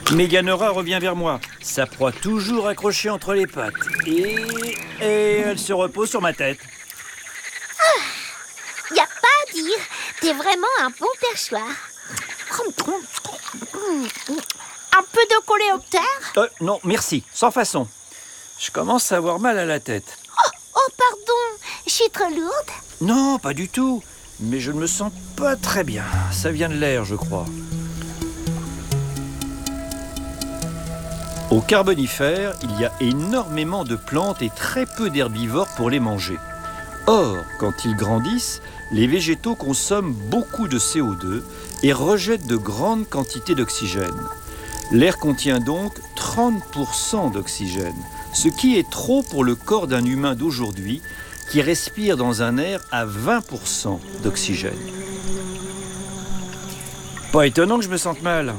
Méganora revient vers moi, sa proie toujours accrochée entre les pattes. Et elle se repose sur ma tête. Y a pas à dire, t'es vraiment un bon perchoir. Un peu de coléoptère? Non, merci, sans façon. Je commence à avoir mal à la tête. Oh, pardon, je suis trop lourde? Non, pas du tout. Mais je ne me sens pas très bien. Ça vient de l'air, je crois. Au Carbonifère, il y a énormément de plantes et très peu d'herbivores pour les manger. Or, quand ils grandissent, les végétaux consomment beaucoup de CO2 et rejettent de grandes quantités d'oxygène. L'air contient donc 30% d'oxygène, ce qui est trop pour le corps d'un humain d'aujourd'hui qui respire dans un air à 20% d'oxygène. Pas étonnant que je me sente mal.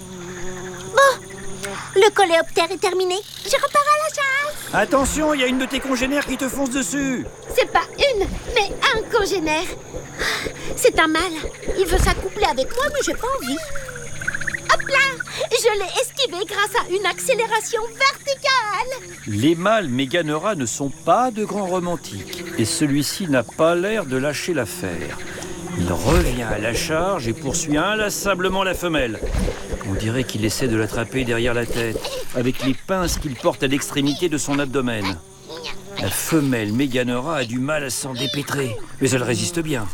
Le coléoptère est terminé. Je repars à la chasse. Attention, il y a une de tes congénères qui te fonce dessus. C'est pas une, mais un congénère. C'est un mâle. Il veut s'accoupler avec moi, mais j'ai pas envie. Hop là! Je l'ai esquivé grâce à une accélération verticale. Les mâles Méganora ne sont pas de grands romantiques et celui-ci n'a pas l'air de lâcher l'affaire. Il revient à la charge et poursuit inlassablement la femelle. On dirait qu'il essaie de l'attraper derrière la tête, avec les pinces qu'il porte à l'extrémité de son abdomen. La femelle Méganora a du mal à s'en dépêtrer, mais elle résiste bien.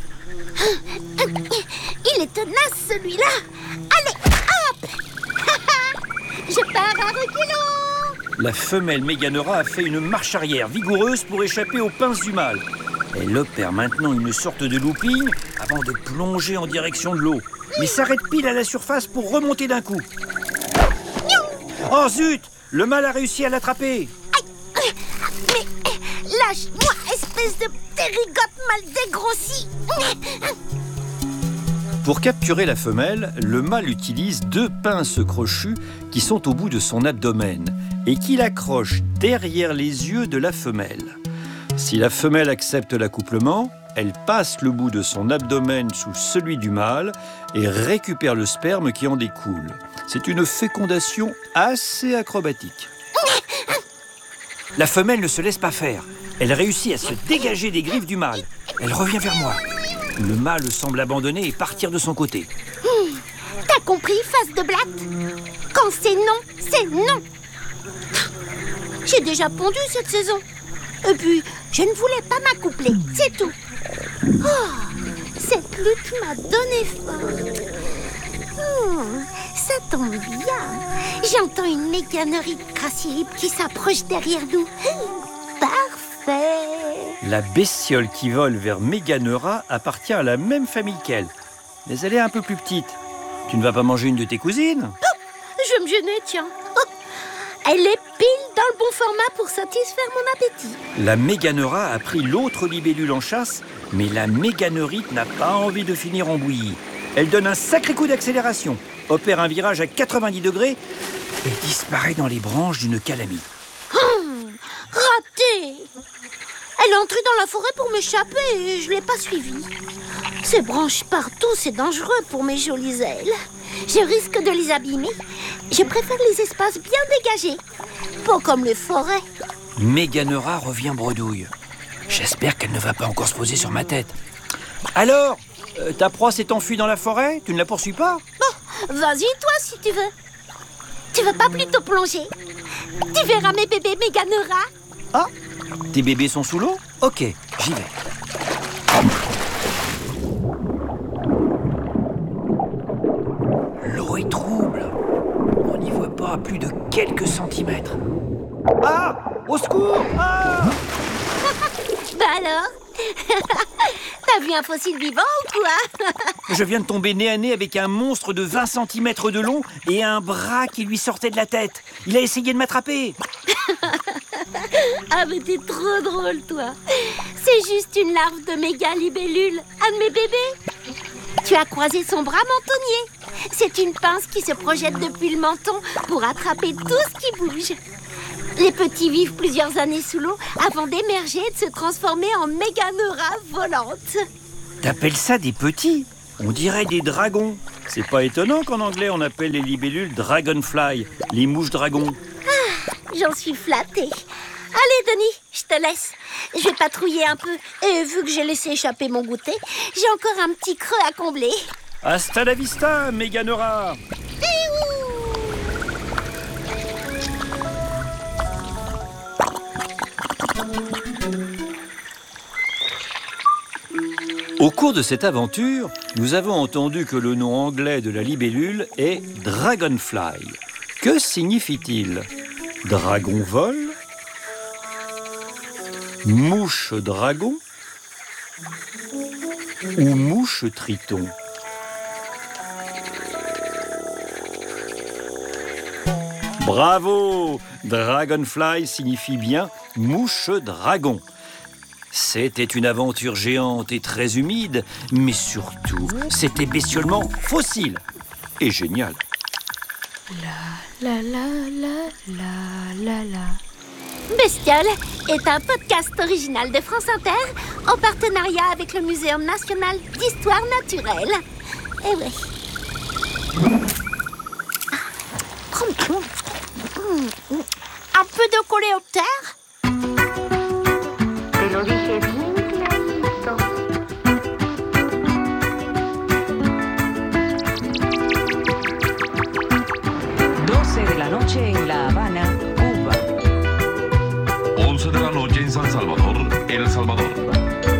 Il est tenace, celui-là. Allez, hop. Je pars à reculons. La femelle Méganora a fait une marche arrière vigoureuse pour échapper aux pinces du mâle. Elle opère maintenant une sorte de looping avant de plonger en direction de l'eau, mais s'arrête pile à la surface pour remonter d'un coup. Oh zut! Le mâle a réussi à l'attraper. Mais lâche-moi, espèce de ptérigote mal dégrossie. Pour capturer la femelle, le mâle utilise 2 pinces crochues qui sont au bout de son abdomen et qu'il accroche derrière les yeux de la femelle. Si la femelle accepte l'accouplement, elle passe le bout de son abdomen sous celui du mâle et récupère le sperme qui en découle. C'est une fécondation assez acrobatique. La femelle ne se laisse pas faire. Elle réussit à se dégager des griffes du mâle. Elle revient vers moi. Le mâle semble abandonner et partir de son côté. T'as compris, face de blatte? Quand c'est non, c'est non. J'ai déjà pondu cette saison. Et puis, je ne voulais pas m'accoupler, c'est tout. Oh, cette lutte m'a donné faim. Ça tombe bien. J'entends une méganeurite crassilibre qui s'approche derrière nous. Parfait. La bestiole qui vole vers Méganora appartient à la même famille qu'elle. Mais elle est un peu plus petite. Tu ne vas pas manger une de tes cousines? Je vais me gêner, tiens. Elle est pile dans le bon format pour satisfaire mon appétit. La Méganora a pris l'autre libellule en chasse, mais la méganeurite n'a pas envie de finir en bouillie. Elle donne un sacré coup d'accélération, opère un virage à 90 degrés et disparaît dans les branches d'une calamie. Raté! Elle est entrée dans la forêt pour m'échapper et je ne l'ai pas suivie. Ces branches partout, c'est dangereux pour mes jolies ailes. Je risque de les abîmer. Je préfère les espaces bien dégagés, pas comme les forêts. Méganora revient bredouille. J'espère qu'elle ne va pas encore se poser sur ma tête. Alors, ta proie s'est enfuie dans la forêt? Tu ne la poursuis pas? Bon, vas-y toi si tu veux. Tu veux pas plutôt plonger? Tu verras mes bébés Méganora. Ah, tes bébés sont sous l'eau? Ok, j'y vais. L'eau est trouble. On n'y voit pas à plus de quelques centimètres. Ah! Au secours! Ah! Bah alors? T'as vu un fossile vivant ou quoi? Je viens de tomber nez à nez avec un monstre de 20 cm de long et un bras qui lui sortait de la tête. Il a essayé de m'attraper. Ah mais t'es trop drôle toi. C'est juste une larve de méga-libellule, un de mes bébés. Tu as croisé son bras mentonnier. C'est une pince qui se projette depuis le menton pour attraper tout ce qui bouge. Les petits vivent plusieurs années sous l'eau avant d'émerger et de se transformer en méganora volante. T'appelles ça des petits? On dirait des dragons. C'est pas étonnant qu'en anglais on appelle les libellules dragonfly, les mouches dragons. J'en suis flattée. Allez, Denis, je te laisse. Je vais patrouiller un peu. Et vu que j'ai laissé échapper mon goûter, j'ai encore un petit creux à combler. Hasta la vista, Meganora. Au cours de cette aventure, nous avons entendu que le nom anglais de la libellule est dragonfly. Que signifie-t-il? Dragon vol? Mouche dragon? Ou mouche triton? Bravo! Dragonfly signifie bien mouche dragon. C'était une aventure géante et très humide, mais surtout, c'était bestiolement fossile et génial. Bestiole est un podcast original de France Inter en partenariat avec le Muséum national d'histoire naturelle. Eh oui. Un peu de coléoptère? Te lo dije bien clarito. 12 de la noche en La Habana, Cuba. 11 de la noche en San Salvador, El Salvador.